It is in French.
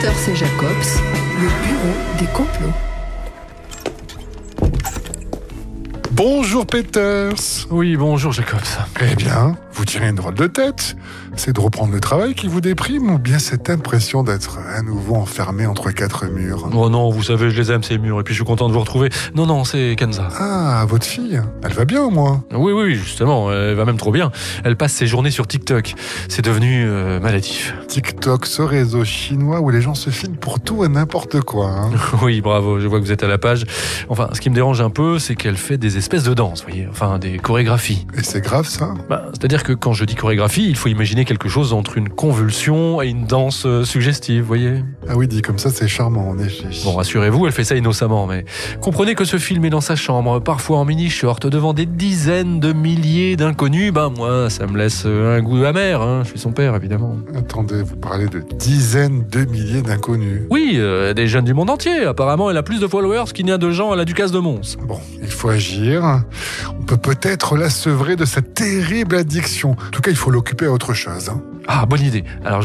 Peters et Jacobs, le bureau des complots. Bonjour Peters. Oui, bonjour Jacobs. Eh bien, vous tirez une drôle de tête. C'est de reprendre le travail qui vous déprime ou bien cette impression d'être à nouveau enfermé entre quatre murs? Oh non, vous savez, je les aime ces murs et puis je suis content de vous retrouver. Non, c'est Kenza. Ah, votre fille, elle va bien au moins? Oui, justement, elle va même trop bien. Elle passe ses journées sur TikTok. C'est devenu maladif. TikTok, ce réseau chinois où les gens se filment pour tout et n'importe quoi. Hein. Oui, bravo, je vois que vous êtes à la page. Enfin, ce qui me dérange un peu, c'est qu'elle fait des espèces de danses, voyez. Enfin, des chorégraphies. Et c'est grave ça? C'est-à-dire que quand je dis chorégraphie, il faut imaginer quelque chose entre une convulsion et une danse suggestive, voyez. Ah oui, dit comme ça, c'est charmant en effet. Bon, rassurez-vous, elle fait ça innocemment, mais comprenez que ce film est dans sa chambre, parfois en mini-short, devant des dizaines de milliers d'inconnus. Moi, ça me laisse un goût amer, hein. Je suis son père, évidemment. Attendez, vous parlez de dizaines de milliers d'inconnus. Oui, des jeunes du monde entier. Apparemment, elle a plus de followers qu'il n'y a de gens à la Ducasse de Mons. Bon, il faut agir. On peut peut-être la sevrer de cette terrible addiction. En tout cas, il faut l'occuper à autre chose. Hein. Ah, bonne idée. Alors,